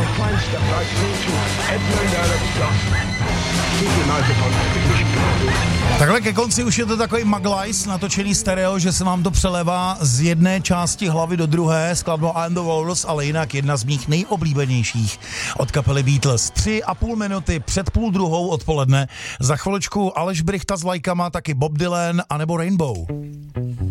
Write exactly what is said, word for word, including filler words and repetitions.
I'll find stuff like to Edmund Alexander. Keep your knife upon the Takhle ke konci už je to takový maglajs natočený stereo, že se vám to přelevá z jedné části hlavy do druhé, skladba I'm the Walrus, ale jinak jedna z mých nejoblíbenějších od kapely Beatles. Tři a půl minuty před půl druhou odpoledne. Za chviličku Aleš Brychta s lajkama, taky Bob Dylan anebo Rainbow.